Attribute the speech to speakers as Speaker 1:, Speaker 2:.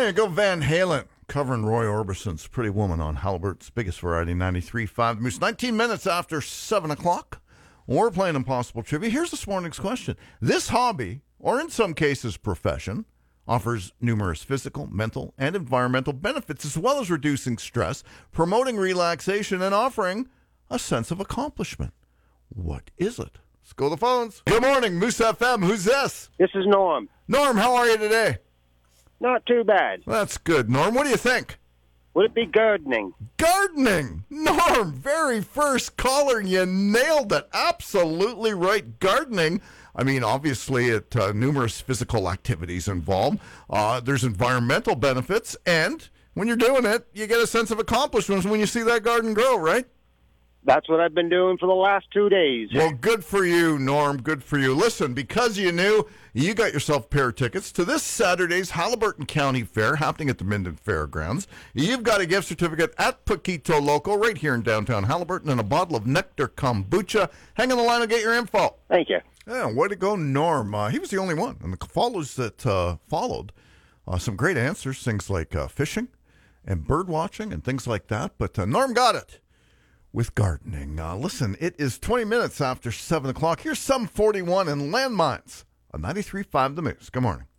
Speaker 1: There you go, Van Halen, covering Roy Orbison's Pretty Woman on Halliburton's Biggest Variety 93.5 The Moose. 19 minutes after 7 o'clock. We're playing Impossible Trivia. Here's this morning's question. This hobby, or in some cases profession, offers numerous physical, mental, and environmental benefits, as well as reducing stress, promoting relaxation, and offering a sense of accomplishment. What is it? Let's go to the phones. Good morning, Moose FM. Who's this?
Speaker 2: This is Norm.
Speaker 1: Norm, how are you today?
Speaker 2: Not too bad.
Speaker 1: That's good. Norm, what do you think?
Speaker 2: Would it be gardening?
Speaker 1: Gardening! Norm, very first caller. You nailed it. Absolutely right. Gardening. I mean, obviously, numerous physical activities involved. There's environmental benefits. And when you're doing it, you get a sense of accomplishment when you see that garden grow, right?
Speaker 2: That's what I've been doing for the last 2 days.
Speaker 1: Well, good for you, Norm. Good for you. Listen, because you knew, you got yourself a pair of tickets to this Saturday's Halliburton County Fair happening at the Minden Fairgrounds. You've got a gift certificate at Paquito Loco right here in downtown Halliburton and a bottle of Nectar Kombucha. Hang on the line and get your info.
Speaker 2: Thank you.
Speaker 1: Yeah, way to go, Norm. He was the only one. And the follows that followed, some great answers, things like fishing and bird watching and things like that. But Norm got it with gardening. Listen, it is 20 minutes after 7 o'clock. Here's some 41 and Landmines on 93.5 The Moose. Good morning.